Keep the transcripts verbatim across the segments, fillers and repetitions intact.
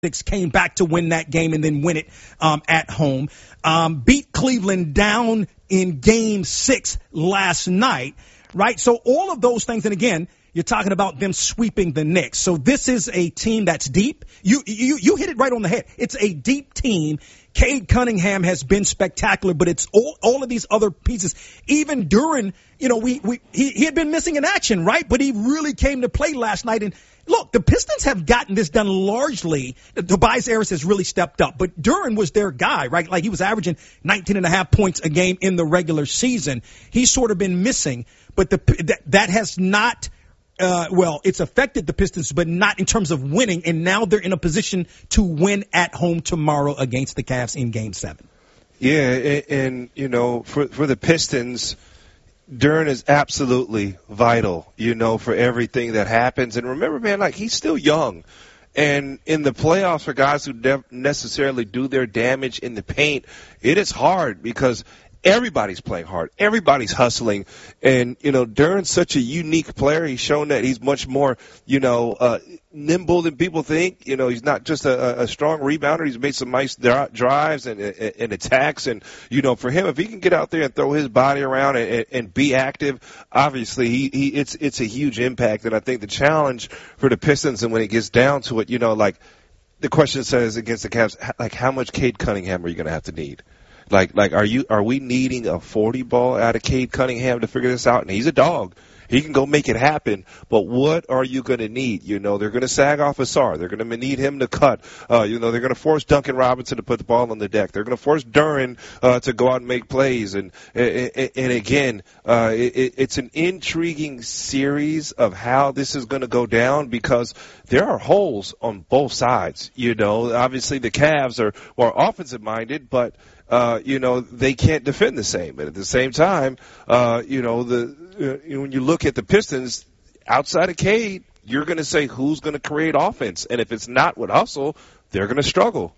came back to win that game and then win it um, at home. Um, beat Cleveland down in game six last night, right? So all of those things, and again, you're talking about them sweeping the Knicks. So this is a team that's deep. You you you hit it right on the head. It's a deep team. Cade Cunningham has been spectacular, but it's all, all of these other pieces. Even during, you know, we, we he, he had been missing in action, right? But he really came to play last night. And look, the Pistons have gotten this done largely. Tobias Harris has really stepped up, but Duren was their guy, right? Like he was averaging nineteen and a half points a game in the regular season. He's sort of been missing, but the that, that has not. Uh, well, it's affected the Pistons, but not in terms of winning. And now they're in a position to win at home tomorrow against the Cavs in Game Seven. Yeah, and, and you know, for for the Pistons, Duren is absolutely vital, you know, for everything that happens. And remember, man, like he's still young. And in the playoffs, for guys who don't necessarily do their damage in the paint, it is hard because everybody's playing hard. Everybody's hustling. And, you know, Duren's such a unique player. He's shown that he's much more, you know, uh, nimble than people think. You know, he's not just a, a strong rebounder. He's made some nice drives and, and, and attacks. And, you know, for him, if he can get out there and throw his body around and, and, and be active, obviously he, he it's it's a huge impact. And I think the challenge for the Pistons, and when it gets down to it, you know, like the question says against the Cavs, like how much Cade Cunningham are you going to have to need? Like, like, are you, are we needing a forty ball out of Cade Cunningham to figure this out? And he's a dog. He can go make it happen. But what are you going to need? You know, they're going to sag off Asar. They're going to need him to cut. Uh, you know, they're going to force Duncan Robinson to put the ball on the deck. They're going to force Duren, uh, to go out and make plays. And, and, and again, uh, it, it's an intriguing series of how this is going to go down because there are holes on both sides. You know, obviously the Cavs are more offensive minded, but, Uh, you know, they can't defend the same. But at the same time, uh, you know, the uh, you know, when you look at the Pistons, outside of Cade, you're going to say who's going to create offense. And if it's not with hustle, they're going to struggle.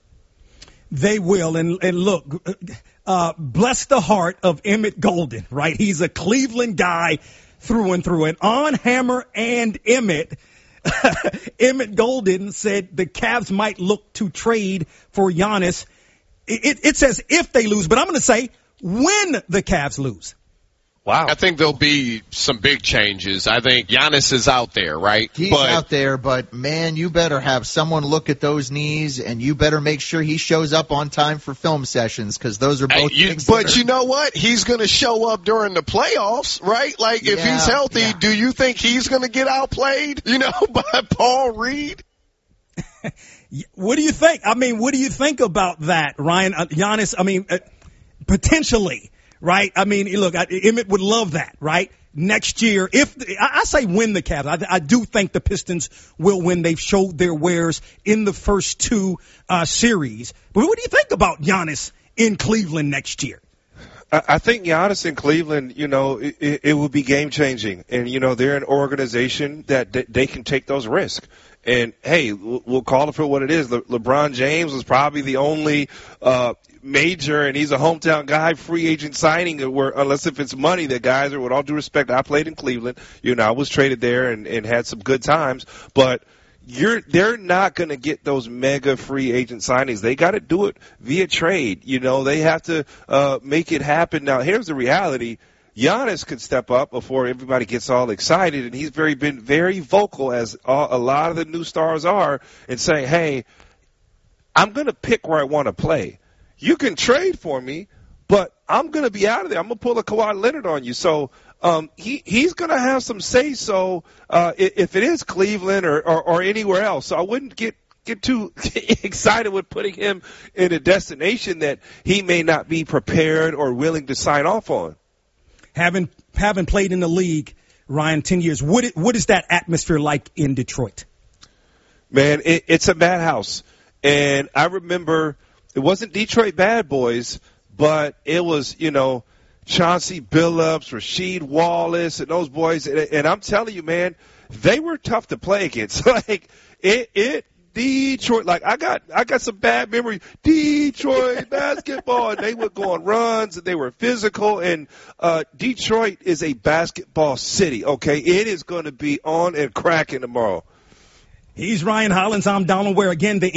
They will. And, and look, uh, bless the heart of Emmett Golden, right? He's a Cleveland guy through and through. And on Hammer and Emmett, Emmett Golden said the Cavs might look to trade for Giannis. It, it says if they lose, but I'm going to say when the Cavs lose. Wow. I think there'll be some big changes. I think Giannis is out there, right? He's but, out there, but, man, you better have someone look at those knees, and you better make sure he shows up on time for film sessions because those are both you, things. But are, you know what? He's going to show up during the playoffs, right? Like, if yeah, he's healthy, yeah. do you think he's going to get outplayed, you know, by Paul Reed? What do you think? I mean, what do you think about that, Ryan? Uh, Giannis, I mean, uh, potentially, right? I mean, look, I, Emmett would love that, right? Next year, if I, I say win the Cavs, I, I do think the Pistons will win. They've showed their wares in the first two uh, series. But what do you think about Giannis in Cleveland next year? I think Giannis in Cleveland, you know, it, it will be game changing. And, you know, they're an organization that they can take those risks. And, hey, we'll call it for what it is. Le- LeBron James was probably the only uh, major, and he's a hometown guy, free agent signing, where unless if it's money that guys are, with all due respect, I played in Cleveland. You know, I was traded there and, and had some good times. But you're they're not going to get those mega free agent signings. They got to do it via trade. You know, they have to uh, make it happen. Now, here's the reality. Giannis could step up before everybody gets all excited, and he's very been very vocal, as all, a lot of the new stars are, and saying, hey, I'm going to pick where I want to play. You can trade for me, but I'm going to be out of there. I'm going to pull a Kawhi Leonard on you. So um, he he's going to have some say-so uh, if it is Cleveland or, or, or anywhere else. So I wouldn't get get too excited with putting him in a destination that he may not be prepared or willing to sign off on. Having having played in the league, Ryan, ten years, what is, what is that atmosphere like in Detroit? Man, it, it's a madhouse. And I remember it wasn't Detroit Bad Boys, but it was, you know, Chauncey Billups, Rasheed Wallace, and those boys. And, and I'm telling you, man, they were tough to play against. Like, it, it, Detroit, like I got, I got some bad memories. Detroit basketball, and they would go on runs, and they were physical. And uh, Detroit is a basketball city. Okay, it is going to be on and cracking tomorrow. He's Ryan Hollins. I'm Donald Ware. Again, the